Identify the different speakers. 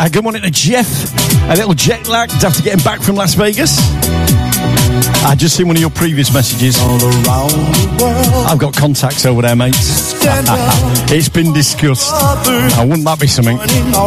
Speaker 1: Good morning to Jeff. A little jet lagged after getting back from Las Vegas. I just seen one of your previous messages.
Speaker 2: All around the world.
Speaker 1: I've got contacts over there, mates. It's been discussed. Wouldn't that be something?